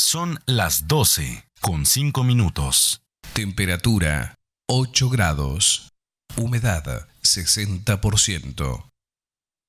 Son las 12:05. Temperatura 8 grados. Humedad 60%.